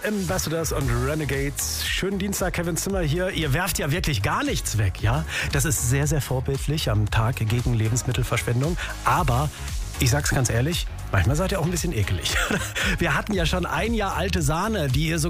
Ambassadors und Renegades. Schönen Dienstag, Kevin Zimmer hier. Ihr werft ja wirklich gar nichts weg, ja? Das ist sehr, sehr vorbildlich am Tag gegen Lebensmittelverschwendung. Aber ich sag's ganz ehrlich, manchmal seid ihr auch ein bisschen ekelig. Wir hatten ja schon ein Jahr alte Sahne, die ihr so